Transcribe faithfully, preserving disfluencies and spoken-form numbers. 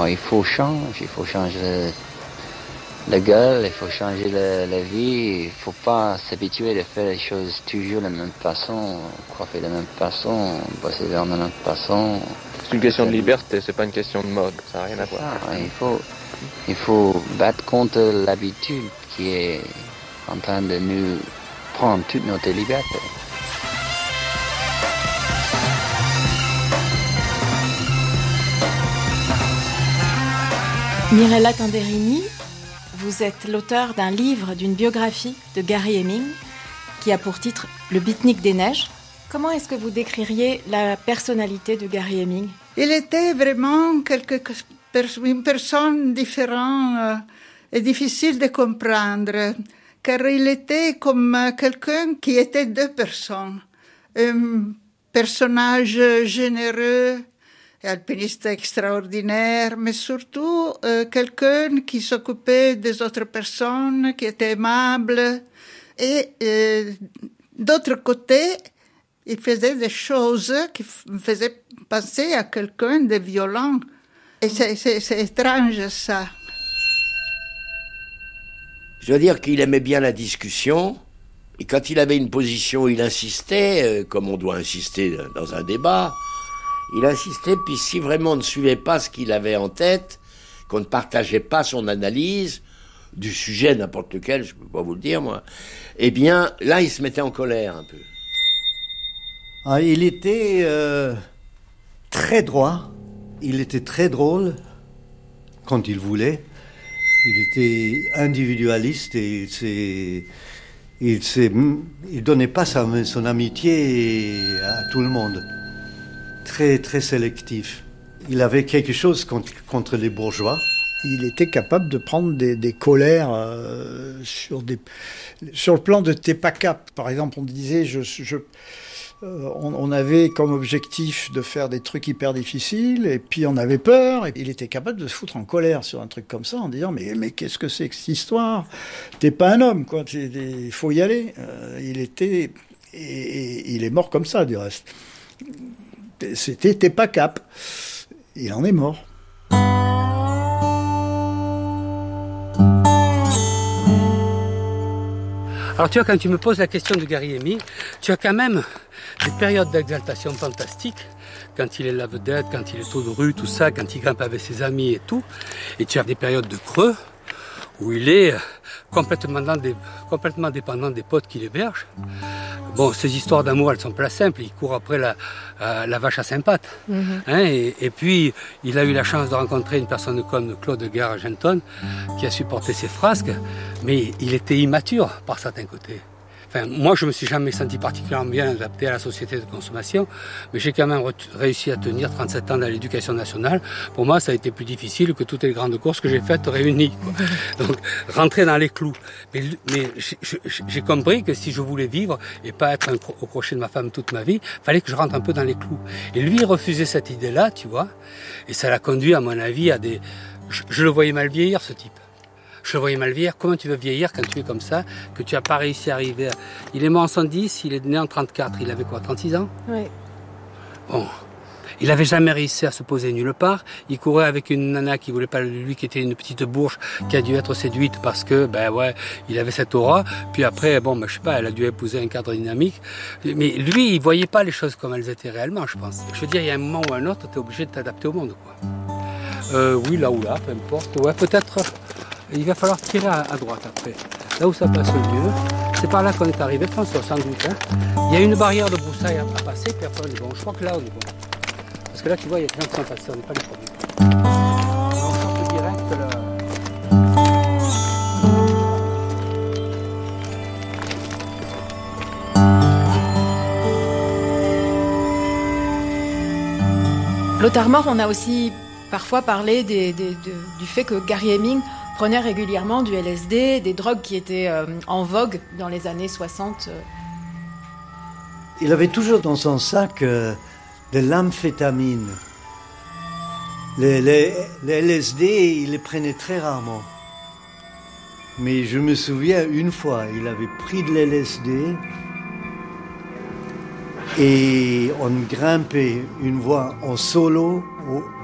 Alors, il faut changer, il faut changer le, la gueule, il faut changer la, la vie, il faut pas s'habituer de faire les choses toujours de la même façon, coiffer de la même façon, bosser de la même façon. C'est une question de liberté, c'est pas une question de mode, ça n'a rien à voir. Ah, il faut, il faut battre contre l'habitude qui est en train de nous prendre toute notre liberté. Mirella Canderini, vous êtes l'auteur d'un livre, d'une biographie de Gary Heming qui a pour titre Le Beatnik des neiges. Comment est-ce que vous décririez la personnalité de Gary Heming ? Il était vraiment quelque, une personne différente euh, et difficile de comprendre, car il était comme quelqu'un qui était deux personnes. Un personnage généreux, alpiniste extraordinaire, mais surtout euh, quelqu'un qui s'occupait des autres personnes, qui était aimable. Et euh, d'autre côté, il faisait des choses qui me faisaient penser à quelqu'un de violent. Et c'est, c'est, c'est étrange, ça. Je dois dire qu'il aimait bien la discussion. Et quand il avait une position, il insistait, euh, comme on doit insister dans un débat. Il insistait, puis si vraiment on ne suivait pas ce qu'il avait en tête, qu'on ne partageait pas son analyse du sujet, n'importe lequel, je ne peux pas vous le dire, moi, eh bien, là, il se mettait en colère un peu. Ah, il était euh, très droit, il était très drôle quand il voulait. Il était individualiste et il s'est, il s'est, il donnait pas sa, son amitié à tout le monde. Très, très sélectif. Il avait quelque chose contre, contre les bourgeois. Il était capable de prendre des, des colères euh, sur, des, sur le plan de t'es pas cap. Par exemple, on disait, je, je, euh, on, on avait comme objectif de faire des trucs hyper difficiles, et puis on avait peur, et il était capable de se foutre en colère sur un truc comme ça, en disant, mais, mais qu'est-ce que c'est que cette histoire ? T'es pas un homme, quoi. Il faut y aller. Euh, il était... Et, et il est mort comme ça, du reste. C'était t'es pas cap. Il en est mort. Alors tu vois, quand tu me poses la question de Gary Heming, tu as quand même des périodes d'exaltation fantastiques, quand il est la vedette, quand il est taux de rue, tout ça, quand il grimpe avec ses amis et tout. Et tu as des périodes de creux, où il est complètement, dans des, complètement dépendant des potes qui l'hébergent. Bon, ces histoires d'amour, elles sont pas simples. Il court après la, euh, la vache à cinq pattes. Mm-hmm. Hein, et, et puis, il a eu la chance de rencontrer une personne comme Claude Gare-Argenton, qui a supporté ses frasques, mais il était immature par certains côtés. Enfin, moi, je me suis jamais senti particulièrement bien adapté à la société de consommation, mais j'ai quand même re- réussi à tenir trente-sept ans dans l'éducation nationale. Pour moi, ça a été plus difficile que toutes les grandes courses que j'ai faites réunies, quoi. Donc, rentrer dans les clous. Mais, mais j'ai, j'ai compris que si je voulais vivre et pas être un cro- au crochet de ma femme toute ma vie, fallait que je rentre un peu dans les clous. Et lui, il refusait cette idée-là, tu vois, et ça l'a conduit, à mon avis, à des... Je, je le voyais mal vieillir, ce type. Je le voyais mal vieillir. Comment tu veux vieillir quand tu es comme ça, que tu n'as pas réussi à arriver à... Il est mort en soixante-dix, il est né en trente-quatre. Il avait quoi, trente-six ans ? Oui. Bon. Il n'avait jamais réussi à se poser nulle part. Il courait avec une nana qui voulait pas de lui, qui était une petite bourge, qui a dû être séduite parce que, ben ouais, il avait cette aura. Puis après, bon, ben je sais pas, elle a dû épouser un cadre dynamique. Mais lui, il voyait pas les choses comme elles étaient réellement, je pense. Je veux dire, il y a un moment ou un autre, tu es obligé de t'adapter au monde, quoi. Euh, oui, là ou là, peu importe. Ouais, peut-être... Il va falloir tirer à, à droite après. Là où ça passe le mieux, c'est par là qu'on est arrivé, François, sans doute. Hein. Il y a une barrière de broussailles à, à passer, puis après on est bon. Je crois que là on est bon. Parce que là, tu vois, il y a des gens qui sont passés, on n'est pas les premiers. On sort direct là. Lothar Mort, on a aussi parfois parlé des, des, de, du fait que Gary Heming prenait régulièrement du L S D, des drogues qui étaient euh, en vogue dans les années soixante. Il avait toujours dans son sac euh, de l'amphétamine. Les, les, les L S D, il les prenait très rarement. Mais je me souviens, une fois, il avait pris de l'L S D et on grimpait une voie en solo au,